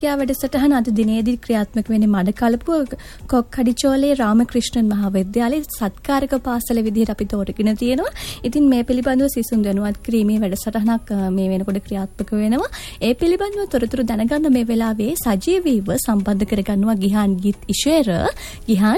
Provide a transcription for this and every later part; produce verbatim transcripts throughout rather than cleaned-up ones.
යා වැඩසටහන අද දිනේදී ක්‍රියාත්මක වෙන්නේ මඩකලපුව කොක්කඩිචෝලේ රාමකෘෂ්ණන් මහාවිද්‍යාලයේ සත්කාරක පාසල විදිහට අපි තෝරගෙන තියෙනවා. ඉතින් මේ පිළිබඳව සිසුන් දැනුවත් කිරීමේ වැඩසටහනක් මේ වෙනකොට ක්‍රියාත්මක වෙනවා. ඒ පිළිබඳව තොරතුරු දැනගන්න මේ වෙලාවේ සජීවීව සම්බන්ධ කරගන්නවා ගිහාන් ගීත් ඉෂේර. ගිහාන්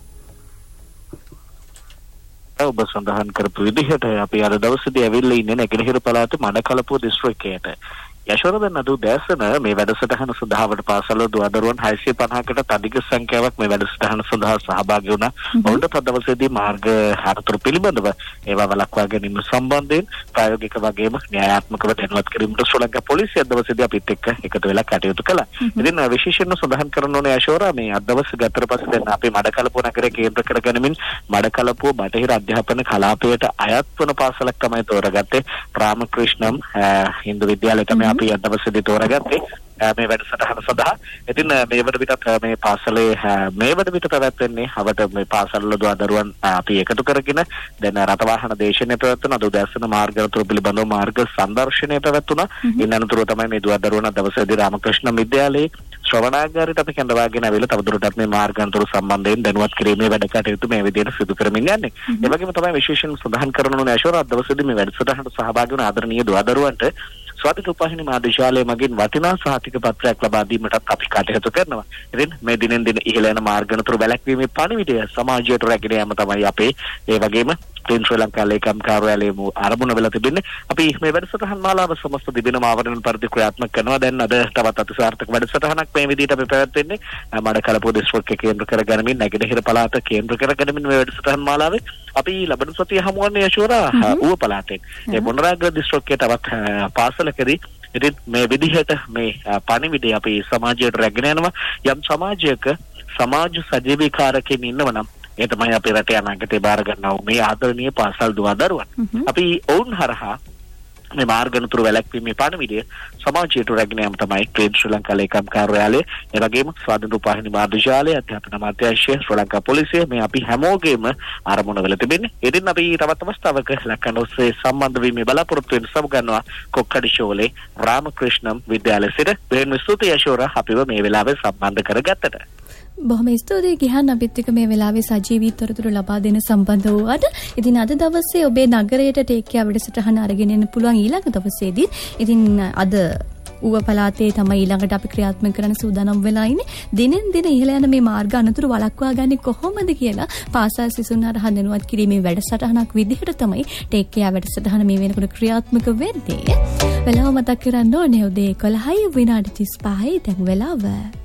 ඔබ සඳහන් කරපු විදිහට අපි අද දවසේදී ඇවිල්ලා ඉන්නේ නැගෙනහිර පළාතේ මඩකලපුව දිස්ත්‍රික්කයට. යශෝරදන් අද උදෑසන මේ වැඩසටහන සඳහාවට පාසල දුවදරුවන් හයසිය පනහකටත් අධික සංඛ්‍යාවක් මේ වැඩසටහන සඳහා සහභාගී වුණා. ඔවුන්ට අද දවසේදී මාර්ග හතරතුරු පිළිබඳව ඒවා වළක්වා ගැනීම සම්බන්ධයෙන් ප්‍රායෝගික වගේම න්‍යායාත්මකව දැනුවත් කිරීමට ශ්‍රී ලංකා පොලිසිය අද දවසේදී අපිත් එක්ක එකතු වෙලා කටයුතු කළා. ඉතින් විශේෂයෙන්ම සඳහන් කරන්න ඕනේ යශෝරා මේ අද දවසේ ගතට පස්සේ දැන් අපි මඩකලපුව නගරය කේන්ද්‍ර කරගෙනමින් මඩකලපුව බටහිර අධ්‍යාපන කලාපයට අයත් වන පාසලක් තමයි තෝරගත්තේ. රාමකෘෂ්ණම් හින්දු විද්‍යාලය තමයි අපි අද දවසේදී තෝරගත්තේ මේ වැඩසටහන සඳහා. ඉතින් මේ වන විටත් මේ පාසලේ මේ වන විට පැවැත්වෙන්නේ අවට මේ පාසල්වල දුවදරුවන් අපි එකතු කරගෙන දැන් රථවාහන දේශනය පැවැත්වන අද උදෑසන මාර්ගතුරු පිළිබඳව මාර්ග සංදර්ශනය පැවැත්වුණා. ඉන් අනතුරුව තමයි මේ දුවදරුවන් අද දවසේදී රාමකෘෂ්ණ විද්‍යාලයේ ශ්‍රවණාගාරයට අපි කැඳවාගෙන ආවිලා තවදුරටත් මේ මාර්ගාන්තර සම්බන්ධයෙන් දැනුවත් කිරීමේ වැඩ කටයුතු මේ විදිහට සිදු කරමින් යන්නේ. ඒ වගේම තමයි විශේෂයෙන් සඳහන් කරන්න ඕනේ අශෝර අද දවසේදී මේ වැඩසටහනට සහභාගී වුණ ආදරණීය දුවදරුවන්ට ස්වාධීන රූපවාහිනී මාධ්‍යාලය මගින් වටිනා සහතික පත්‍රයක් ලබා දීමටත් අපි කටයුතු කරනවා. ඉතින් මේ දිනෙන් දින ඉහළ යන මාර්ගනතුරු වැළැක්වීමේ පණිවිඩය සමාජයට රැගෙන යාම තමයි අපේ ඒ වගේම ක්ලීන් ශ්‍රී ලංකා ලේකම් කාර්යාලයේ ආරම්භ වෙලා තිබෙන්නේ. අපි මේ වැඩසටහන් මාලාව සමස්ත දිබිනම ආවරණ පරිදි ක්‍රියාත්මක කරනවා. දැන් අද තවත් අතිසාර්ථක වැඩසටහනක් මේ විදිහට අපි පැවැත්වෙන්නේ මඩකලපුව දිස්ත්‍රික්කය කේන්ද්‍ර කරගෙනමින් නැගෙනහිර පළාත කේන්ද්‍ර කරගෙනමින් මේ වැඩසටහන් මාලාවේ අපි ලබන සතිය හමුවන්නේ යශෝරා ඌව පළාතෙන්. ඒ මොනරාගල දිස්ත්‍රික්කයේ තවත් පාසලකදී ඉතින් මේ විදිහට මේ පණිවිඩය අපි සමාජයට රැගෙන යනවා. යම් සමාජයක සමාජ සජීවීකාරකෙන් ඉන්නවනම් ඒ තමයි අපේ රටේ අනාගතේ බාර ගන්නා මේ ආදරණීය පාසල් දුවදරුවන්. අපි ඔවුන් හරහා මේ මාර්ගනතුරු වැළැක්වීමේ පණිවිඩය සමාජයට රැගෙන යාම තමයි ක්ලීන් ශ්‍රී ලංකා ලේකම් කාර්යාලය, ඒ වගේම ස්වාධීන රූපවාහිනී මාධ්‍යාලය, අධ්‍යාපන අමාත්‍යාංශය, ශ්‍රී ලංකා පොලිසිය මේ අපි හැමෝගෙම ආරමුණ වෙලා තිබෙන්නේ. ඉතින් අපි තවත් අවස්ථාවක ලක්කන ඔස්සේ සම්බන්ධ වීමේ බලාපොරොත්තු වෙන සමගන්නවා කොක්කඩිශෝලේ රාමකෘෂ්ණම් විද්‍යාලය සිට. බෙහෙන් ස්තුතියි යශෝරා අපිව මේ වෙලාවේ සම්බන්ධ කරගත්තට. බොහොම ස්තුතියි ගිහන් අපිත් එක්ක මේ වෙලාවේ සජීවී තොරතුරු ලබා දෙන සම්බන්ධ වූාට. ඉතින් අද දවසේ ඔබේ නගරයට ටේකියා වැඩසටහන අරගෙන එන්න පුළුවන් ඊළඟ දවසේදී. ඉතින් අද ඌව පළාතේ තමයි ඊළඟට අපි ක්‍රියාත්මක කරන්න සූදානම් වෙලා ඉන්නේ. දිනෙන් දින ඉහළ යන මේ මාර්ග අනතුරු වළක්වා ගන්නේ කොහොමද කියලා පාසල් සිසුන් හරහා දැනුවත් කිරීමේ වැඩසටහනක් විදිහට තමයි ටේකියා වැඩසටහන මේ වෙනකොට ක්‍රියාත්මක වෙන්නේ. වෙලාව මතක් කරන්න ඕනේ උදේ එකොළහයි විනාඩි තිස් පහයි දැන් වෙලාව.